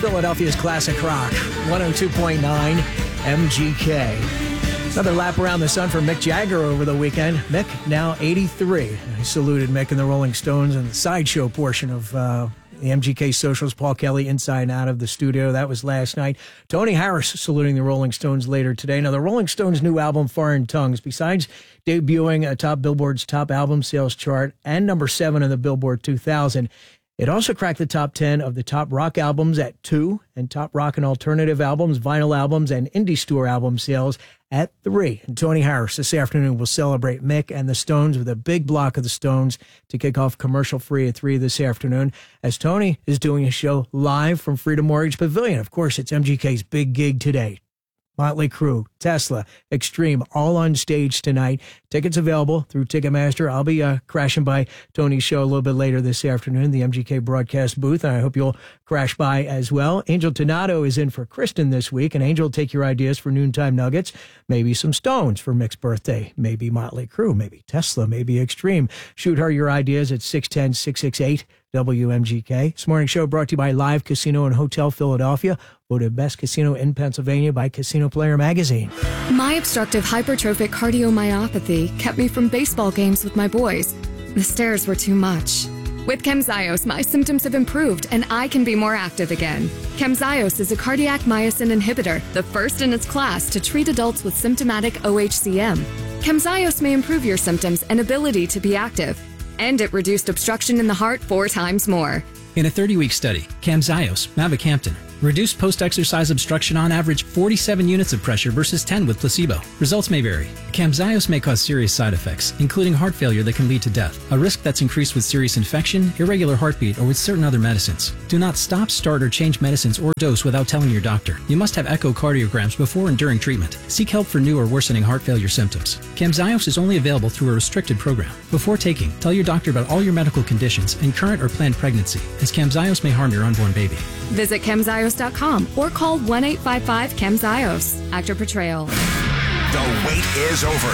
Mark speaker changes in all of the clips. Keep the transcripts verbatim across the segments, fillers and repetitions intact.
Speaker 1: Philadelphia's classic rock, one oh two point nine M G K. Another lap around the sun for Mick Jagger over the weekend. Mick, now eighty-three. I saluted Mick and the Rolling Stones in the sideshow portion of uh, the M G K socials. Paul Kelly inside and out of the studio. That was last night. Tony Harris saluting the Rolling Stones later today. Now, the Rolling Stones' new album, Foreign Tongues, besides debuting atop Billboard's top album sales chart and number seven in the Billboard two thousand, it also cracked the top ten of the top rock albums at two and top rock and alternative albums, vinyl albums, and indie store album sales at three. And Tony Harris this afternoon will celebrate Mick and the Stones with a big block of the Stones to kick off commercial free at three this afternoon, as Tony is doing a show live from Freedom Mortgage Pavilion. Of course, it's M G K's big gig today. Motley Crue, Tesla, Extreme, all on stage tonight. Tickets available through Ticketmaster. I'll be uh, crashing by Tony's show a little bit later this afternoon, the M G K broadcast booth, and I hope you'll crash by as well. Angel Donato is in for Kristen this week, and Angel will take your ideas for Noontime Nuggets. Maybe some Stones for Mick's birthday. Maybe Motley Crue, maybe Tesla, maybe Extreme. Shoot her your ideas at six one zero, six six eight, W M G K. This morning's show brought to you by Live Casino and Hotel Philadelphia, voted best casino in Pennsylvania by Casino Player magazine.
Speaker 2: My obstructive hypertrophic cardiomyopathy kept me from baseball games with my boys. The stairs were too much. With Camzyos, my symptoms have improved and I can be more active again. Camzyos is a cardiac myosin inhibitor, the first in its class to treat adults with symptomatic O H C M. Camzyos may improve your symptoms and ability to be active. And it reduced obstruction in the heart four times more.
Speaker 3: In a thirty-week study, Camzyos, mavacamten, reduced post-exercise obstruction on average forty-seven units of pressure versus ten with placebo. Results may vary. Camzyos may cause serious side effects, including heart failure that can lead to death, a risk that's increased with serious infection, irregular heartbeat, or with certain other medicines. Do not stop, start, or change medicines or dose without telling your doctor. You must have echocardiograms before and during treatment. Seek help for new or worsening heart failure symptoms. Camzyos is only available through a restricted program. Before taking, tell your doctor about all your medical conditions and current or planned pregnancy, as Camzyos may harm your unborn baby.
Speaker 2: Visit Camzyos dot com or call one eight five five Camzyos. Actor portrayal.
Speaker 4: The wait is over.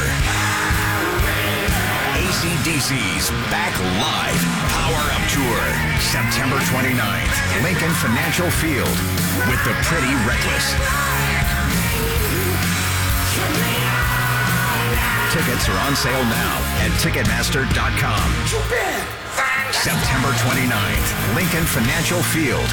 Speaker 4: A C D C's back live. Power Up Tour. September twenty-ninth. Lincoln Financial Field with the Pretty Reckless. Tickets are on sale now at Ticketmaster dot com. September twenty-ninth. Lincoln Financial Field.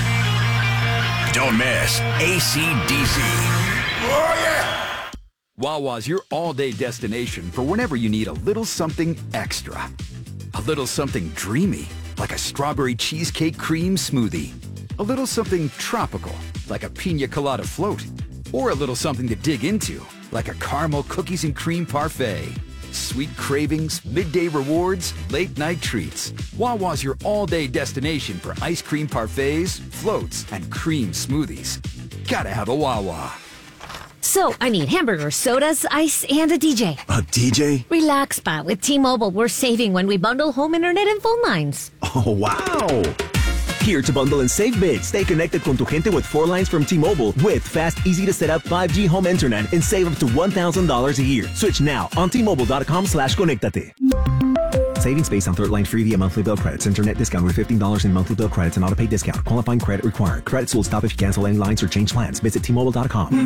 Speaker 4: Don't miss A C D C. Oh, yeah!
Speaker 5: Wawa's your all-day destination for whenever you need a little something extra. A little something dreamy, like a strawberry cheesecake cream smoothie. A little something tropical, like a pina colada float. Or a little something to dig into, like a caramel cookies and cream parfait. Sweet cravings, midday rewards, late-night treats. Wawa's your all-day destination for ice cream parfaits, floats, and cream smoothies. Gotta have a Wawa.
Speaker 6: So, I need hamburgers, sodas, ice, and a D J.
Speaker 7: A D J?
Speaker 6: Relax, Pa. With T-Mobile, we're saving when we bundle home internet and phone lines.
Speaker 7: Oh, wow! Here to bundle and save big. Stay connected con tu gente with four lines from T-Mobile with fast, easy-to-set-up five G home internet and save up to one thousand dollars a year. Switch now on T Mobile dot com slash conectate. Savings based on third line free via monthly bill credits. Internet discount with fifteen dollars in monthly bill credits and auto-pay discount. Qualifying credit required. Credits will stop if you cancel any lines or change plans. Visit T Mobile dot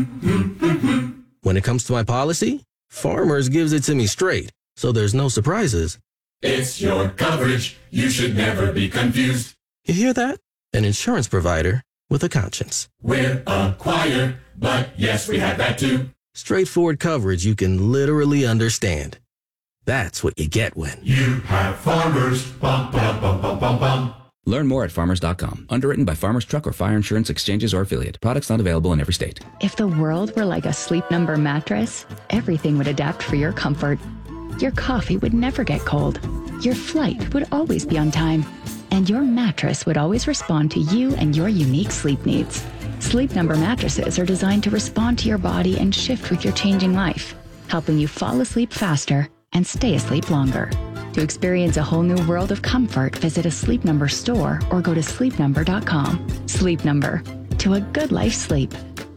Speaker 7: com.
Speaker 8: When it comes to my policy, Farmers gives it to me straight, so there's no surprises.
Speaker 9: It's your coverage. You should never be confused.
Speaker 8: You hear that? An insurance provider with a conscience.
Speaker 9: We're a choir, but yes, we have that too.
Speaker 8: Straightforward coverage you can literally understand. That's what you get when
Speaker 9: you have Farmers. Bum, bum, bum, bum, bum, bum.
Speaker 10: Learn more at farmers dot com. Underwritten by Farmers Truck or Fire Insurance Exchanges or Affiliate. Products not available in every state.
Speaker 11: If the world were like a Sleep Number mattress, everything would adapt for your comfort. Your coffee would never get cold. Your flight would always be on time. And your mattress would always respond to you and your unique sleep needs. Sleep Number mattresses are designed to respond to your body and shift with your changing life, helping you fall asleep faster and stay asleep longer. To experience a whole new world of comfort, visit a Sleep Number store or go to sleep number dot com. Sleep Number. To a good life sleep.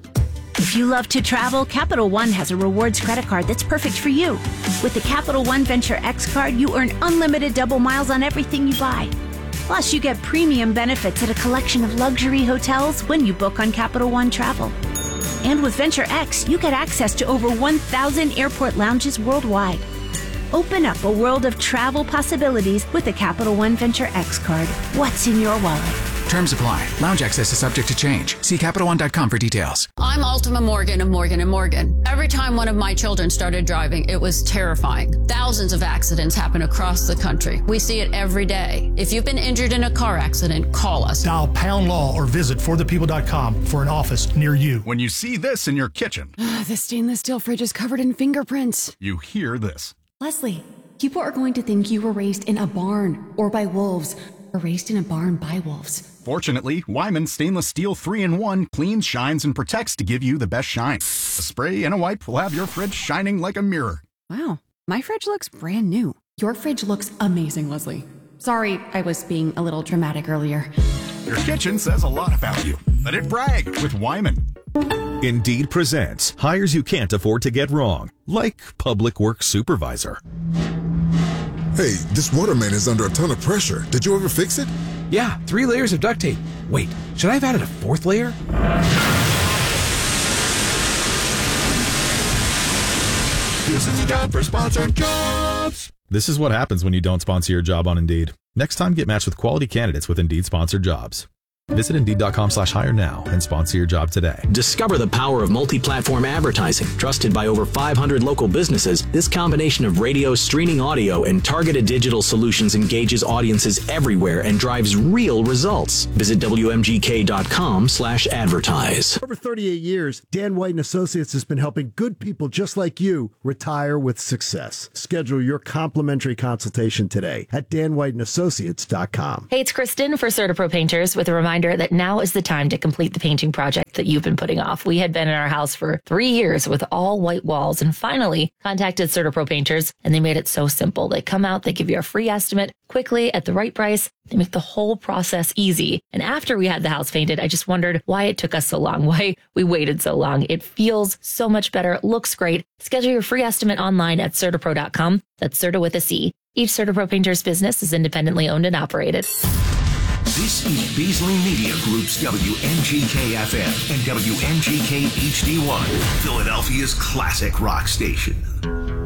Speaker 12: If you love to travel, Capital One has a rewards credit card that's perfect for you. With the Capital One Venture X card, you earn unlimited double miles on everything you buy. Plus, you get premium benefits at a collection of luxury hotels when you book on Capital One Travel. And with Venture X, you get access to over one thousand airport lounges worldwide. Open up a world of travel possibilities with the Capital One Venture X card. What's in your wallet?
Speaker 13: Terms apply. Lounge access is subject to change. See Capital One dot com for details.
Speaker 14: I'm Ultima Morgan of Morgan and Morgan. Every time one of my children started driving, it was terrifying. Thousands of accidents happen across the country. We see it every day. If you've been injured in a car accident, call us.
Speaker 15: Dial pound law or visit for the people dot com for an office near you.
Speaker 16: When you see this in your kitchen,
Speaker 17: the stainless steel fridge is covered in fingerprints.
Speaker 16: You hear this.
Speaker 17: Leslie, people are going to think you were raised in a barn or by wolves, or raised in a barn by wolves.
Speaker 16: Fortunately, Wyman Stainless Steel three in one cleans, shines, and protects to give you the best shine. A spray and a wipe will have your fridge shining like a mirror.
Speaker 17: Wow, my fridge looks brand new. Your fridge looks amazing, Leslie. Sorry, I was being a little dramatic earlier.
Speaker 16: Your kitchen says a lot about you. Let it brag with Wyman.
Speaker 18: Indeed presents hires you can't afford to get wrong, like public works supervisor.
Speaker 19: Hey, this water main is under a ton of pressure. Did you ever fix it?
Speaker 20: Yeah, three layers of duct tape. Wait, should I have added a fourth layer?
Speaker 9: This is a job for sponsored jobs.
Speaker 21: This is what happens when you don't sponsor your job on Indeed. Next time, get matched with quality candidates with Indeed sponsored jobs. Visit Indeed.com slash hire now and sponsor your job today.
Speaker 22: Discover the power of multi-platform advertising. Trusted by over five hundred local businesses, this combination of radio, streaming audio, and targeted digital solutions engages audiences everywhere and drives real results. Visit W M G K dot com slash advertise.
Speaker 23: For over thirty-eight years, Dan White and Associates has been helping good people just like you retire with success. Schedule your complimentary consultation today at Dan White and Associates dot com.
Speaker 24: Hey, it's Kristen for CertaPro Painters with a reminder that now is the time to complete the painting project that you've been putting off. We had been in our house for three years with all white walls and finally contacted CertaPro Painters, and they made it so simple. They come out, they give you a free estimate quickly at the right price. They make the whole process easy. And after we had the house painted, I just wondered why it took us so long, why we waited so long. It feels so much better. It looks great. Schedule your free estimate online at Certa Pro dot com. That's Certa with a C. Each CertaPro Painters business is independently owned and operated.
Speaker 4: This is Beasley Media Group's W M G K F M and W M G K H D one, Philadelphia's classic rock station.